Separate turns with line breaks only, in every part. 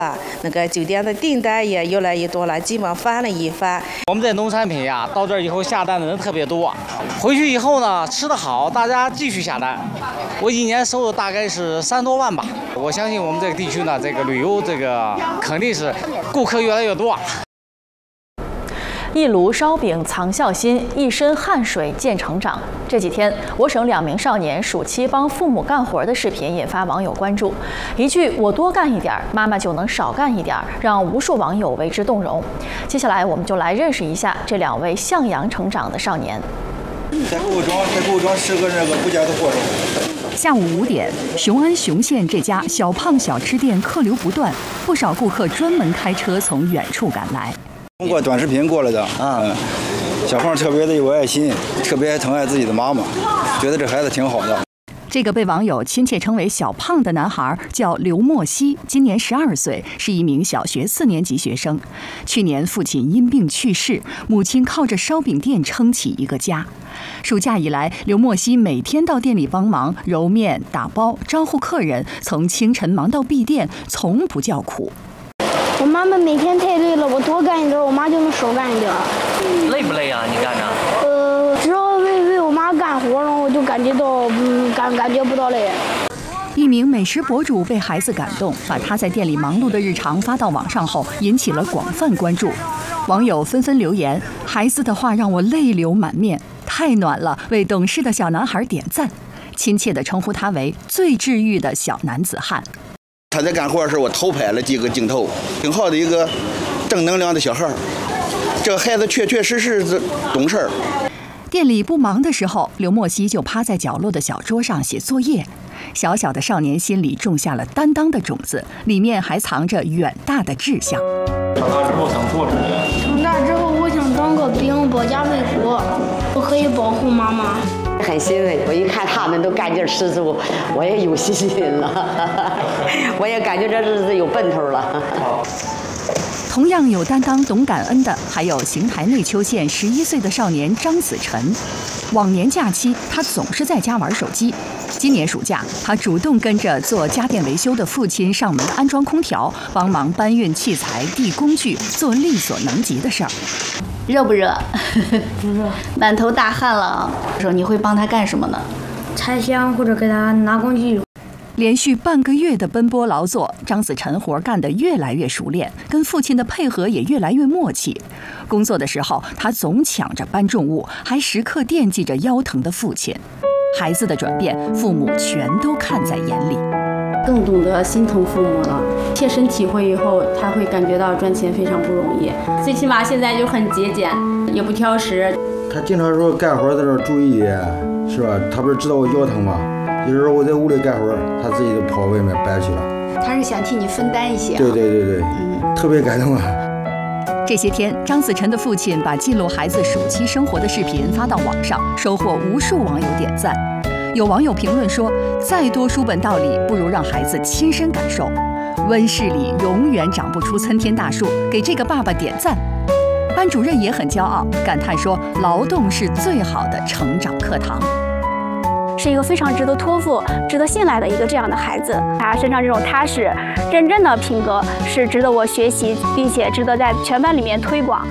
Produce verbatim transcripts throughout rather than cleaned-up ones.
啊，那个酒店的订单也越来越多了，基本上翻了一番。
我们的农产品呀，到这儿以后下单的人特别多，回去以后呢，吃得好，大家继续下单。我一年收入大概是三多万吧。我相信我们这个地区呢，这个旅游这个肯定是顾客越来越多。
一炉烧饼藏孝心，一身汗水见成长。这几天，我省两名少年暑期帮父母干活的视频引发网友关注。一句“我多干一点，妈妈就能少干一点”，让无数网友为之动容。接下来，我们就来认识一下这两位向阳成长的少年。
在购物庄，在购物庄吃个那个不加的货种。
下午五点，雄安雄县这家小胖小吃店客流不断，不少顾客专门开车从远处赶来。
通过短视频过来的啊，小胖特别的有爱心，特别疼爱自己的妈妈，觉得这孩子挺好的。
这个被网友亲切称为“小胖”的男孩叫刘莫西，今年十二岁，是一名小学四年级学生。去年父亲因病去世，母亲靠着烧饼店撑起一个家。暑假以来，刘莫西每天到店里帮忙揉面、打包、招呼客人，从清晨忙到闭店，从不叫苦。
我妈妈每天太累了，我多干一点，我妈就能少干一点。
累不累啊？你干着？
呃，只要为为我妈干活，然后我就感觉到，嗯，感感觉不到累。
一名美食博主被孩子感动，把他在店里忙碌的日常发到网上后，引起了广泛关注。网友纷纷留言：“孩子的话让我泪流满面，太暖了！”为懂事的小男孩点赞，亲切地称呼他为“最治愈的小男子汉”。
他在干活的时候，我偷拍了几个镜头，挺好的一个正能量的小孩。这个孩子确确实实是懂事儿。
店里不忙的时候，刘莫西就趴在角落的小桌上写作业。小小的少年心里种下了担当的种子，里面还藏着远大的志向。
长大之后想做什么？
长大之后，我想当个兵，保家卫国，我可以保护妈妈。
很欣慰，我一看他们都干劲十足，我也有信心了，我也感觉这日子有奔头了。
同样有担当、懂感恩的，还有邢台内丘县十一岁的少年张子晨。往年假期，他总是在家玩手机。今年暑假，他主动跟着做家电维修的父亲上门安装空调，帮忙搬运器材、递工具，做力所能及的事儿。
热不热？不热，满头大汗了。说你会帮他干什么呢？
拆箱或者给他拿工具。
连续半个月的奔波劳作，张子晨活干得越来越熟练，跟父亲的配合也越来越默契。工作的时候，他总抢着搬重物，还时刻惦记着腰疼的父亲。孩子的转变，父母全都看在眼里。
更懂得心疼父母了，切身体会以后，他会感觉到赚钱非常不容易。最起码现在就很节俭，也不挑食。
他经常说干活的时候注意点，是吧？他不是知道我腰疼吗？有时候我在屋里干活，他自己就跑外面掰去了。
他是想替你分担一些、啊。
对对对对，嗯，特别感动啊。
这些天，张子晨的父亲把记录孩子暑期生活的视频发到网上，收获无数网友点赞。有网友评论说：“再多书本道理，不如让孩子亲身感受。温室里永远长不出参天大树，给这个爸爸点赞。”班主任也很骄傲，感叹说：“劳动是最好的成长课堂。”
是一个非常值得托付、值得信赖的一个这样的孩子，他身上这种踏实、认真的品格是值得我学习，并且值得在全班里面推广。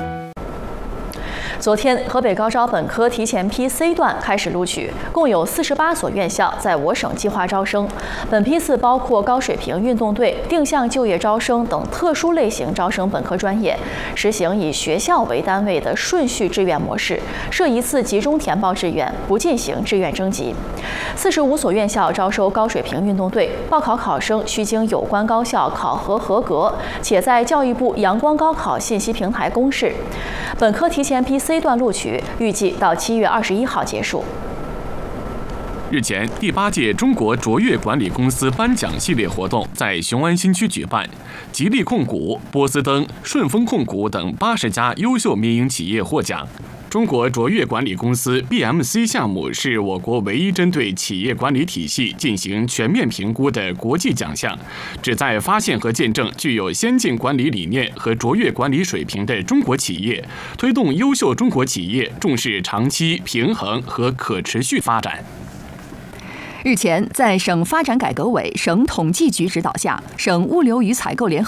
昨天，河北高招本科提前批 C 段开始录取，共有四十八所院校在我省计划招生。本批次包括高水平运动队、定向就业招生等特殊类型招生本科专业，实行以学校为单位的顺序志愿模式，设一次集中填报志愿，不进行志愿征集。四十五所院校招收高水平运动队，报考考生需经有关高校考核合格，且在教育部阳光高考信息平台公示。本科提前批 C 段录取预计到七月二十一号结束。
日前，第八届中国卓越管理公司颁奖系列活动在雄安新区举办，吉利控股、波司登、顺丰控股等八十家优秀民营企业获奖。中国卓越管理公司 B M C 项目是我国唯一针对企业管理体系进行全面评估的国际奖项，旨在发现和见证具有先进管理理念和卓越管理水平的中国企业，推动优秀中国企业重视长期、平衡和可持续发展。
日前，在省发展改革委、省统计局指导下，省物流与采购联合